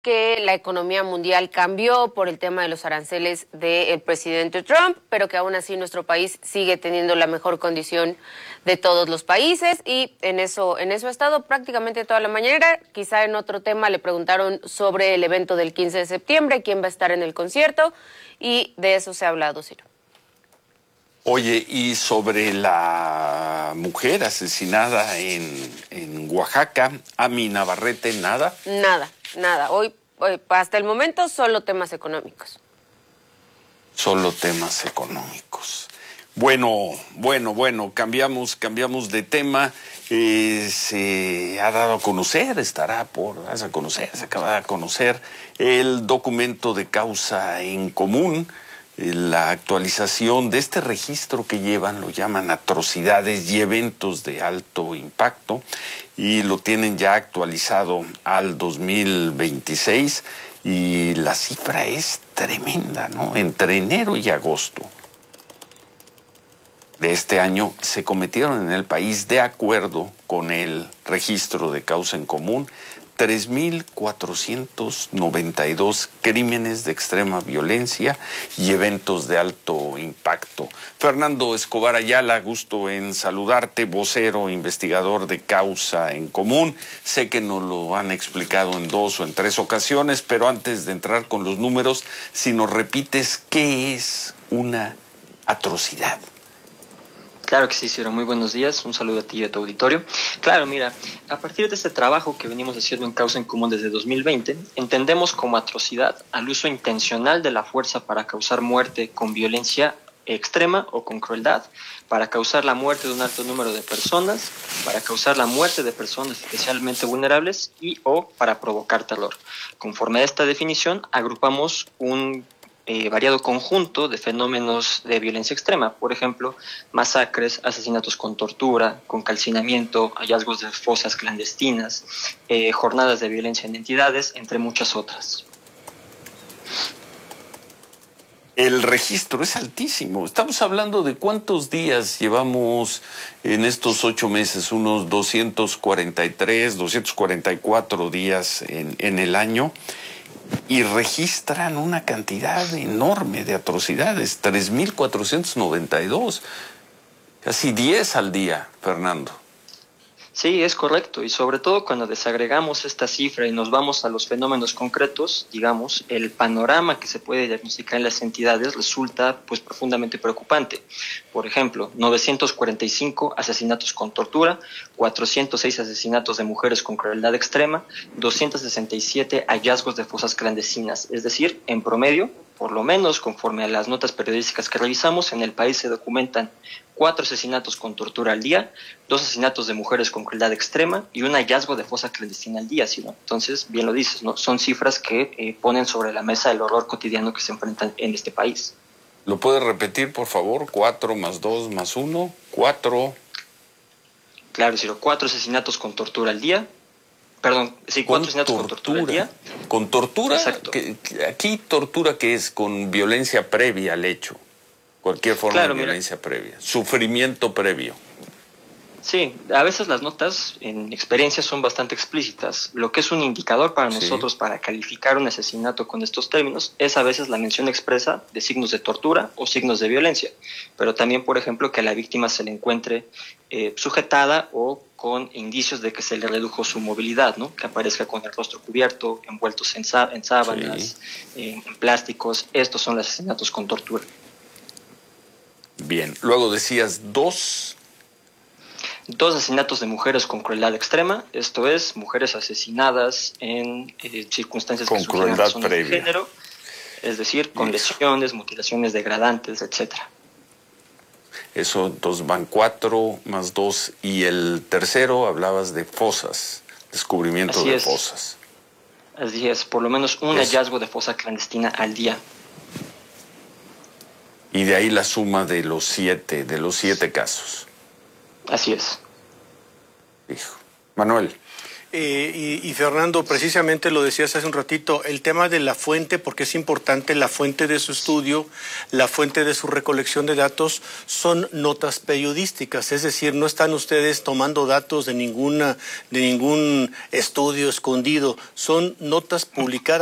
que la economía mundial cambió por el tema de los aranceles del presidente Trump, pero que aún así nuestro país sigue teniendo la mejor condición de todos los países y en eso ha estado prácticamente toda la mañana. Quizá en otro tema le preguntaron sobre el evento del 15 de septiembre, quién va a estar en el concierto, y de eso se ha hablado, Ciro. Oye, y sobre la mujer asesinada en Oaxaca, Ami Navarrete, ¿nada? Nada. Hoy, hasta el momento, solo temas económicos. Solo temas económicos. Bueno, cambiamos de tema. Se ha dado a conocer, se acaba de conocer el documento de causa en común. La actualización de este registro que llevan, lo llaman atrocidades y eventos de alto impacto, y lo tienen ya actualizado al 2026, y la cifra es tremenda, ¿no? Entre enero y agosto de este año se cometieron en el país, de acuerdo con el registro de causa en común, 3,492 crímenes de extrema violencia y eventos de alto impacto. Fernando Escobar Ayala, gusto en saludarte, vocero, investigador de causa en común. Sé que nos lo han explicado en 2 o en 3 ocasiones, pero antes de entrar con los números, si nos repites, ¿qué es una atrocidad? Claro que sí, Ciro. Muy buenos días. Un saludo a ti y a tu auditorio. Claro, mira, a partir de este trabajo que venimos haciendo en Causa en Común desde 2020, entendemos como atrocidad al uso intencional de la fuerza para causar muerte con violencia extrema o con crueldad, para causar la muerte de un alto número de personas, para causar la muerte de personas especialmente vulnerables y o para provocar terror. Conforme a esta definición, agrupamos un variado conjunto de fenómenos de violencia extrema, por ejemplo, masacres, asesinatos con tortura, con calcinamiento, hallazgos de fosas clandestinas, jornadas de violencia en entidades, entre muchas otras. El registro es altísimo. Estamos hablando de cuántos días llevamos en estos 8 meses, unos 243, 244 días en el año. Y registran una cantidad enorme de atrocidades, 3,492, casi 10 al día, Fernando. Sí, es correcto, y sobre todo cuando desagregamos esta cifra y nos vamos a los fenómenos concretos, digamos, el panorama que se puede diagnosticar en las entidades resulta pues profundamente preocupante. Por ejemplo, 945 asesinatos con tortura, 406 asesinatos de mujeres con crueldad extrema, 267 hallazgos de fosas clandestinas, es decir, en promedio, por lo menos conforme a las notas periodísticas que revisamos, en el país se documentan 4 asesinatos con tortura al día, 2 asesinatos de mujeres con crueldad extrema y un hallazgo de fosa clandestina al día, ¿sí, no? Entonces, bien lo dices, ¿no? Son cifras que ponen sobre la mesa el horror cotidiano que se enfrentan en este país. ¿Lo puedes repetir, por favor? 4 más 2 más 1, 4. Claro, Ciro, 4 asesinatos con tortura al día. Perdón, sí, 4 asesinatos con tortura al día. ¿Con tortura? Exacto. Aquí tortura, ¿qué es? Con violencia previa al hecho. Cualquier forma de violencia previa. Sufrimiento previo. Sí, a veces las notas en experiencias son bastante explícitas. Lo que es un indicador para nosotros para calificar un asesinato con estos términos es a veces la mención expresa de signos de tortura o signos de violencia, pero también, por ejemplo, que a la víctima se le encuentre sujetada o con indicios de que se le redujo su movilidad, ¿no? Que aparezca con el rostro cubierto, envueltos en sábanas, en plásticos. Estos son los asesinatos con tortura. Bien, luego decías 2 asesinatos de mujeres con crueldad extrema, esto es, mujeres asesinadas en circunstancias con que sufrieron razones previa de género, es decir, con lesiones, mutilaciones degradantes, etc. Eso, entonces van 4 más 2, y el tercero hablabas de fosas, descubrimiento de fosas. Así es, por lo menos un hallazgo de fosa clandestina al día. Y de ahí la suma de los 7 casos. Así es. Hijo. Manuel, Y Fernando, precisamente lo decías hace un ratito, el tema de la fuente, porque es importante, la fuente de su estudio, la fuente de su recolección de datos, son notas periodísticas, es decir, no están ustedes tomando datos de ningún estudio escondido, son notas publicadas